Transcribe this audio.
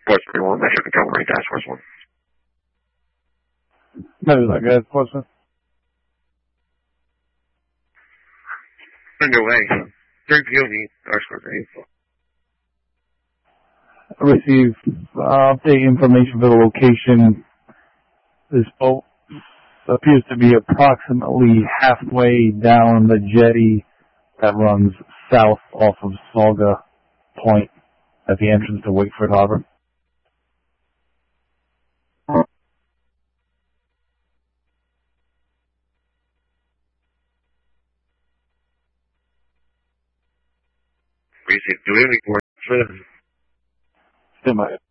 Force 31, Mission Control Marine Task Force 1. Maybe that guy's question. Underway. 3 POV, R-Squad ready. Receive update information for the location. This boat appears to be approximately halfway down the jetty that runs south off of Salga Point at the entrance to Wakeford Harbor. Receive. Do we have any coordinates for them? Stand by.